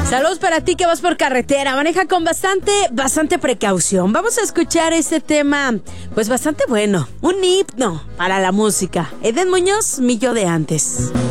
Saludos para ti que vas por carretera. Maneja con bastante precaución. Vamos a escuchar este tema, pues bastante bueno. Un himno para la música. Eden Muñoz, mi yo de antes.